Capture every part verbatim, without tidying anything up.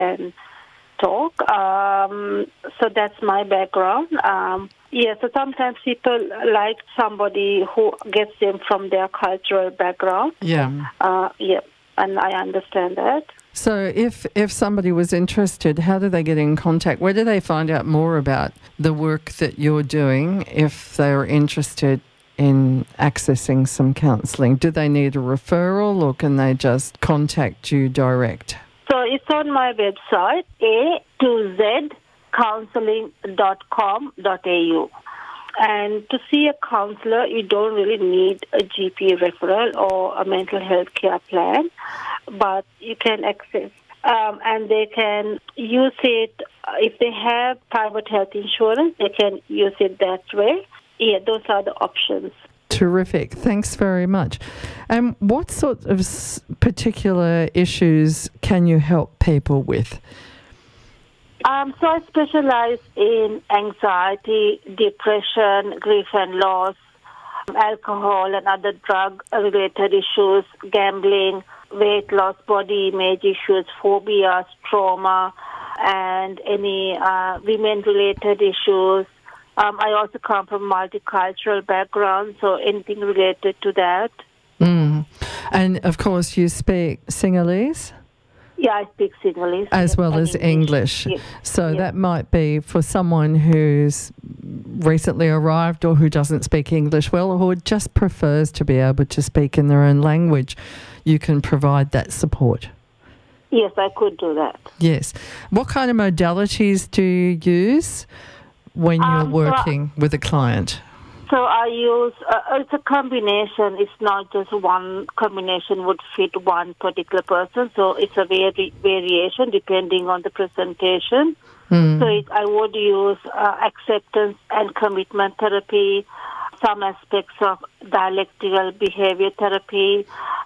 and talk. Um, so that's my background. Um, yeah, so sometimes people like somebody who gets them from their cultural background. Yeah. Uh, yeah, and I understand that. So if, if somebody was interested, how do they get in contact? Where do they find out more about the work that you're doing if they're interested in accessing some counselling? Do they need a referral or can they just contact you direct? So it's on my website, a to z counselling dot com dot a u. And to see a counsellor, you don't really need a G P referral or a mental health care plan, but you can access um, and they can use it. If they have private health insurance, they can use it that way. Yeah, those are the options. Terrific. Thanks very much. And um, what sort of s- particular issues can you help people with? Um, so I specialize in anxiety, depression, grief and loss, alcohol and other drug-related issues, gambling, weight loss, body image issues, phobias, trauma, and any uh, women-related issues. Um, I also come from a multicultural background, so anything related to that. Mm. And, of course, you speak Sinhalese? Yeah, I speak Sinhalese. As well as English. English. Yes. So yes. that might be for someone who's recently arrived or who doesn't speak English well or who just prefers to be able to speak in their own language. You can provide that support. Yes, I could do that. Yes. What kind of modalities do you use when you're um, working so with a client? So I use, uh, it's a combination. It's not just one combination would fit one particular person. So it's a vari- variation depending on the presentation. Mm. So it, I would use uh, acceptance and commitment therapy, some aspects of dialectical behavior therapy,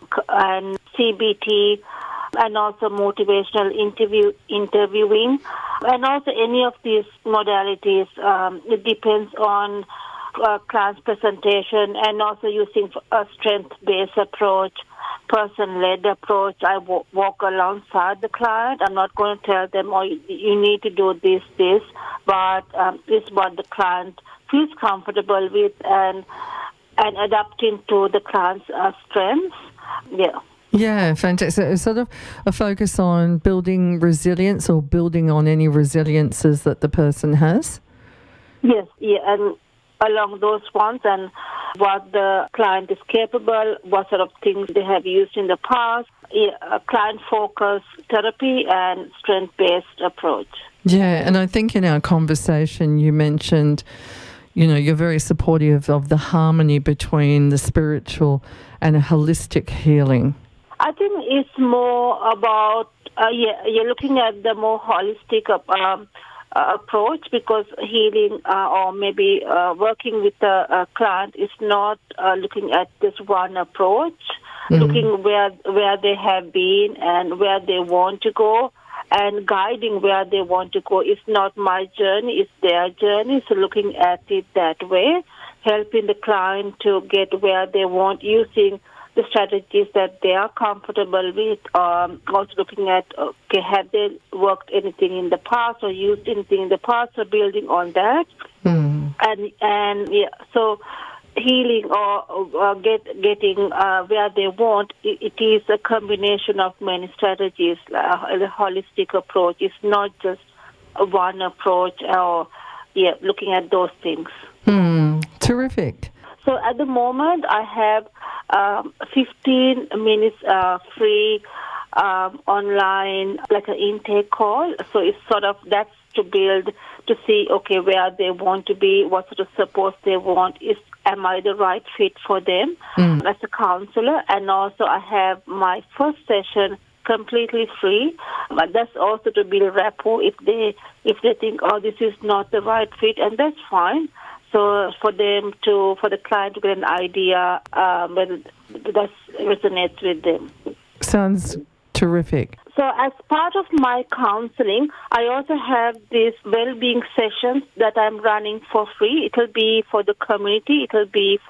and C B T, and also motivational interview interviewing. And also any of these modalities, um, it depends on Uh, class presentation, and also using a strength-based approach, person-led approach. I w- walk alongside the client. I'm not going to tell them, oh, you, you need to do this, this, but um, this is what the client feels comfortable with, and and adapting to the client's uh, strengths. Yeah. Yeah, fantastic. It's sort of a focus on building resilience or building on any resiliences that the person has. Yes, yeah, and along those ones, and what the client is capable, what sort of things they have used in the past, a client-focused therapy and strength-based approach. Yeah, and I think in our conversation you mentioned, you know, you're very supportive of the harmony between the spiritual and a holistic healing. I think it's more about, uh, yeah, you're looking at the more holistic um, Uh, approach, because healing uh, or maybe uh, working with a, a client is not uh, looking at this one approach, mm. looking where where they have been and where they want to go, and guiding where they want to go. It's not my journey, it's their journey, so looking at it that way, helping the client to get where they want using the strategies that they are comfortable with. Um, also looking at, okay, have they worked anything in the past or used anything in the past, or building on that. Mm. And, and yeah, so healing or, or get, getting uh, where they want, it, it is a combination of many strategies, uh, a holistic approach. It's not just one approach or, yeah, looking at those things. Mm. Terrific. So at the moment, I have um, fifteen minutes uh, free um, online, like an intake call. So it's sort of, that's to build, to see, okay, where they want to be, what sort of support they want. Is am I the right fit for them mm. as a counselor? And also I have my first session completely free. But that's also to build rapport if they if they think, oh, this is not the right fit, and that's fine. So for them to, for the client to get an idea um, whether that resonates with them. Sounds terrific. So as part of my counseling, I also have these well-being sessions that I'm running for free. It will be for the community. It will be for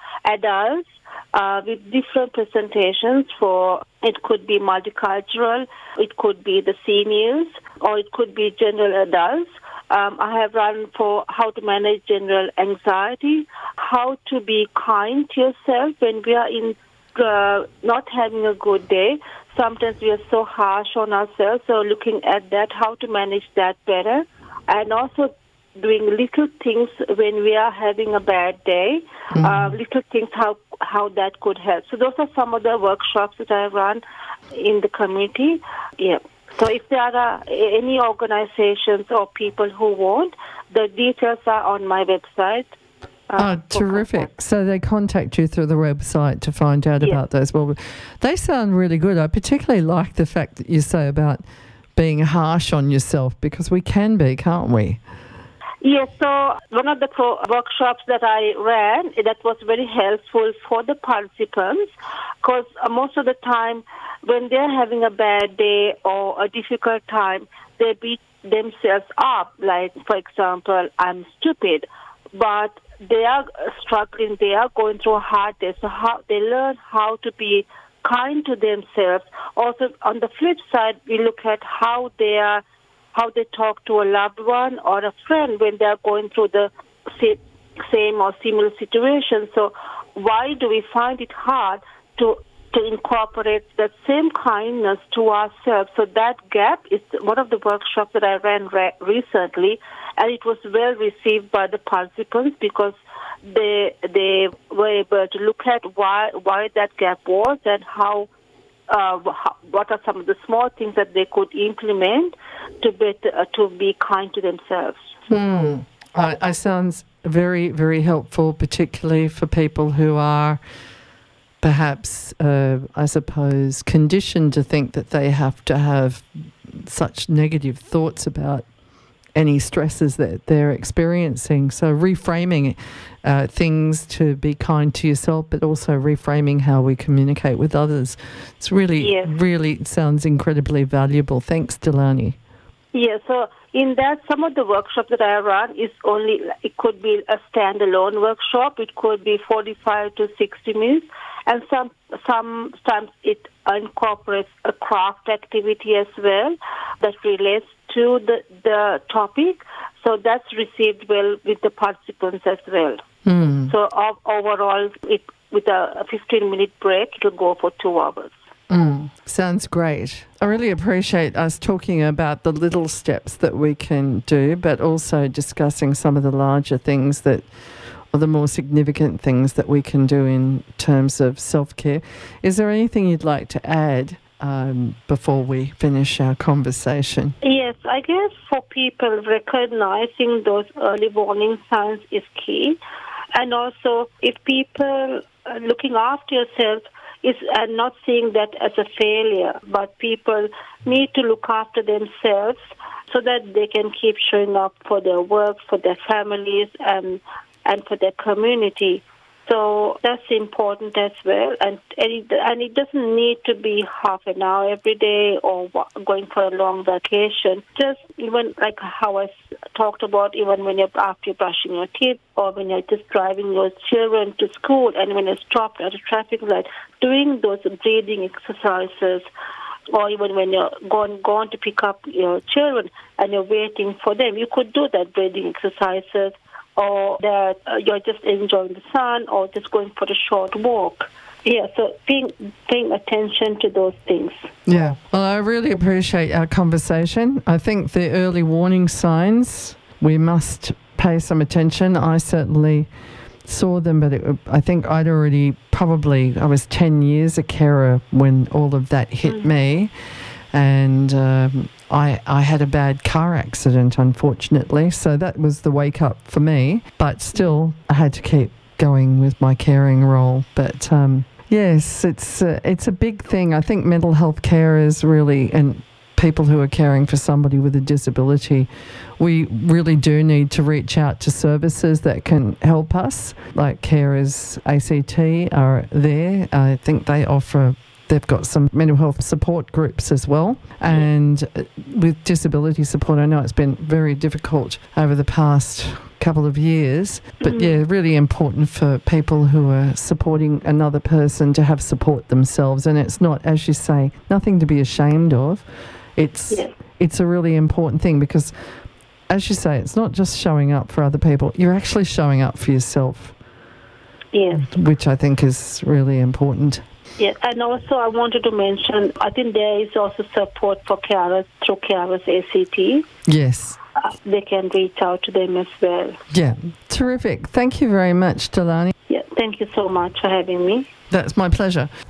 adults uh, with different presentations for, it could be multicultural, it could be the seniors, or it could be general adults. Um, I have run for how to manage general anxiety, how to be kind to yourself when we are in uh, not having a good day. Sometimes we are so harsh on ourselves, so looking at that, how to manage that better, and also doing little things when we are having a bad day, mm-hmm. uh, little things, how how that could help. So those are some of the workshops that I run in the community. Yeah. So if there are any organizations or people who want, the details are on my website. Uh, oh, terrific. Contact. So they contact you through the website to find out yes. about those. Well, they sound really good. I particularly like the fact that you say about being harsh on yourself, because we can be, can't we? Yes, so one of the pro- workshops that I ran, that was very helpful for the participants, because most of the time when they're having a bad day or a difficult time, they beat themselves up, like, for example, I'm stupid, but they are struggling, they are going through a hard day, so how they learn how to be kind to themselves. Also, on the flip side, we look at how they are how they talk to a loved one or a friend when they are going through the same or similar situation. So why do we find it hard to to incorporate that same kindness to ourselves? So that gap is one of the workshops that I ran re- recently, and it was well received by the participants because they they were able to look at why why that gap was and how Uh, what are some of the small things that they could implement to be, uh, to be kind to themselves. Hmm. Uh, it sounds very, very helpful, particularly for people who are perhaps, uh, I suppose, conditioned to think that they have to have such negative thoughts about any stresses that they're experiencing. So reframing uh, things to be kind to yourself, but also reframing how we communicate with others. It's really, yes. really sounds incredibly valuable. Thanks, Delani. Yeah, so in that, some of the workshops that I run is only, it could be a standalone workshop, it could be forty-five to sixty minutes, and some sometimes it incorporates a craft activity as well that relates to the, the topic. So that's received well with the participants as well. Mm. So of, overall, it, with a fifteen-minute break, it will go for two hours. Mm, sounds great. I really appreciate us talking about the little steps that we can do, but also discussing some of the larger things that, or the more significant things that we can do in terms of self-care. Is there anything you'd like to add um, before we finish our conversation? Yes, I guess for people, recognizing those early warning signs is key. And also, if people are looking after yourself, is and not seeing that as a failure, but people need to look after themselves so that they can keep showing up for their work, for their families, and and for their community. So that's important as well, and and it, and it doesn't need to be half an hour every day or going for a long vacation. Just even like how I talked about, even when you're after you're brushing your teeth, or when you're just driving your children to school, and when you're stopped at a traffic light, doing those breathing exercises, or even when you're going going to pick up your children and you're waiting for them, you could do that breathing exercises. Or that uh, you're just enjoying the sun, or just going for a short walk. Yeah, so paying, paying attention to those things. Yeah, well, I really appreciate our conversation. I think the early warning signs, we must pay some attention. I certainly saw them, but it, I think I'd already probably, I was ten years a carer when all of that hit mm. me. And um, I, I had a bad car accident, unfortunately, so that was the wake-up for me. But still, I had to keep going with my caring role. But um, yes, it's uh, it's a big thing. I think mental health care is really, and people who are caring for somebody with a disability, we really do need to reach out to services that can help us, like Carers A C T are there. I think they offer... They've got some mental health support groups as well. And with disability support, I know it's been very difficult over the past couple of years. But Mm. yeah, really important for people who are supporting another person to have support themselves. And it's not, as you say, nothing to be ashamed of. It's Yes. it's a really important thing because, as you say, it's not just showing up for other people. You're actually showing up for yourself, Yes. which I think is really important. Yeah, and also I wanted to mention, I think there is also support for carers through Carers A C T. Yes. Uh, they can reach out to them as well. Yeah. Terrific. Thank you very much, Delani. Yeah, thank you so much for having me. That's my pleasure.